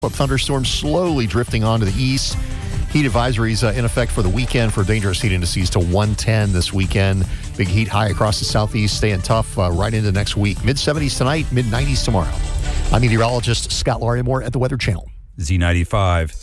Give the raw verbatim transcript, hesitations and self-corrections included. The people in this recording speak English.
Thunderstorms slowly drifting on to the east. Heat advisories uh, in effect for the weekend for dangerous heat indices to one ten this weekend. Big heat high across the southeast, staying tough uh, right into next week. mid seventies tonight, mid nineties tomorrow. I'm meteorologist Scott Larimore at the Weather Channel. Z ninety-five.